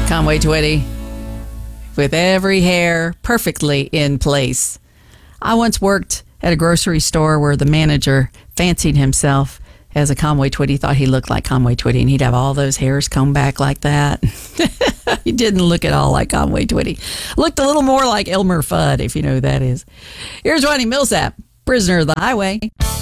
Conway Twitty, with every hair perfectly in place. I once worked at a grocery store where the manager fancied himself as a Conway Twitty, thought he looked like Conway Twitty, and he'd have all those hairs combed back like that. He didn't look at all like Conway Twitty. Looked a little more like Elmer Fudd, if you know who that is. Here's Ronnie Millsap, Prisoner of the Highway.